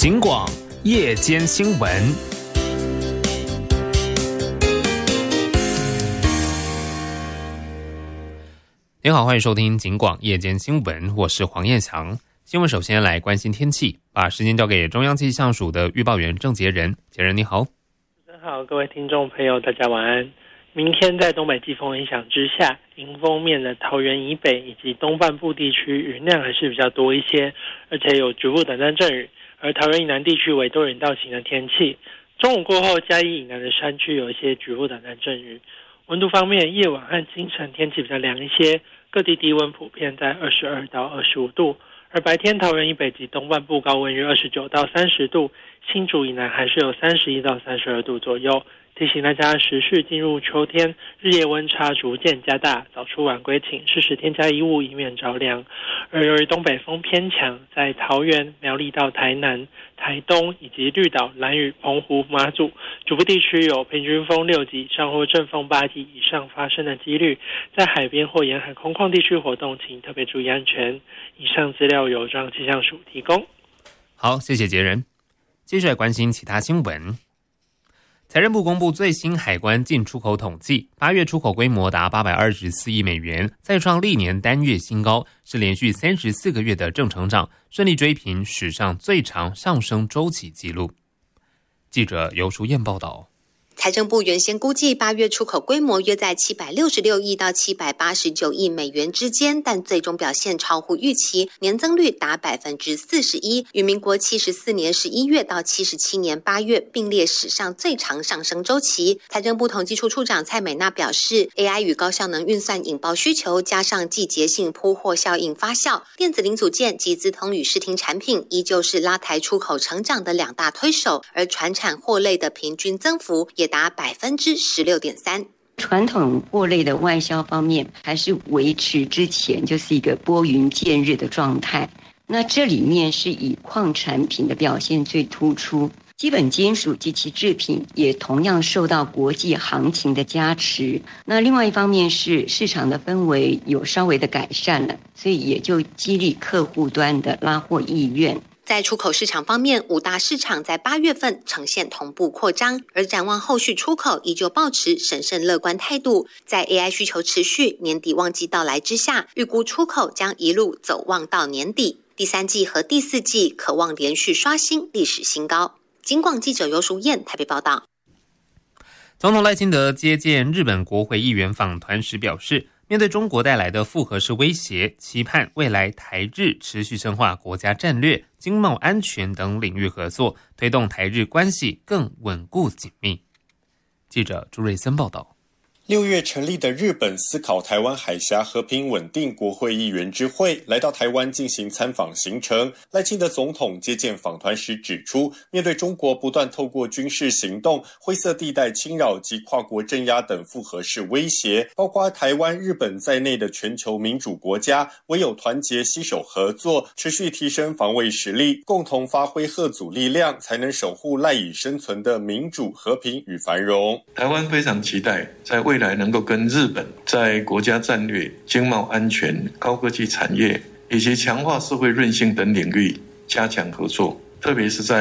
警广夜间新闻。您好，欢迎收听警广夜间新闻，我是黄彦翔。新闻首先来关心天气，把时间交给中央气象署的预报员郑杰仁。杰仁你好。 主持人好，各位听众朋友大家晚安。明天在东北季风影响之下，迎风面的桃园以北以及东半部地区云量还是比较多一些，而且有局部短暂阵雨，而桃园以南地区为多云到晴的天气。中午过后，嘉义以南的山区有一些局部短暂阵雨。温度方面，夜晚和清晨天气比较凉一些，各地低温普遍在22到25度，而白天桃园以北及东半部高温约29到30度，新竹以南还是有31到32度左右。提醒大家，时序进入秋天，日夜温差逐渐加大，早出晚归请适时添加衣物，以免着凉。而由于东北风偏强，在桃园、苗栗到台南、台东以及绿岛、兰屿、澎湖、马祖局部地区有平均风6级以上或阵风8级以上发生的几率，在海边或沿海空旷地区活动，请特别注意安全。以上资料由中央气象署提供。 好，谢谢杰仁。接着来关心其他新闻。财政部公布最新海关进出口统计，8月出口规模达824亿美元，再创历年单月新高，是连续34个月的正成长，顺利追平史上最长上升周期纪录。记者游淑燕报道。 财政部原先估计8月出口规模约在766亿到789亿美元之间，但最终表现超乎预期，年增率达41%，与民国74年11月到77年8月并列史上最长上升周期。财政部统计处处长蔡美娜表示， AI 与高效能运算引爆需求，加上季节性铺货效应发酵，电子零组件及资通与视听产品依旧是拉抬出口成长的2大推手，而传产货类的平均增幅也达16.3%。 传统货类的外销方面还是维持之前就是一个拨云见日的状态，那这里面是以矿产品的表现最突出，基本金属及其制品也同样受到国际行情的加持。那另外一方面是市场的氛围有稍微的改善了，所以也就激励客户端的拉货意愿。 在出口市场方面，5大市场在8月份呈现同步扩张，而展望后续出口依旧抱持审慎乐观态度。在 AI 需求持续、年底旺季到来之下，预估出口将一路走旺到年底，第3季和第4季可望连续刷新历史新高。警广记者游淑燕台北报道。 总统赖清德接见日本国会议员访团时表示，面对中国带来的复合式威胁，期盼未来台日持续深化国家战略、经贸安全等领域合作，推动台日关系更稳固紧密。记者朱瑞森报道。 6月成立的日本思考台湾海峡和平稳定国会议员之会来到台湾进行参访行程。赖清德总统接见访团时指出，面对中国不断透过军事行动、灰色地带侵扰及跨国镇压等复合式威胁，包括台湾、日本在内的全球民主国家，唯有团结携手合作，持续提升防卫实力，共同发挥吓阻力量，才能守护赖以生存的民主、和平与繁荣。 台湾非常期待在未来能够跟日本在国家战略、经贸安全、高科技产业以及强化社会韧性等领域加强合作，特别是在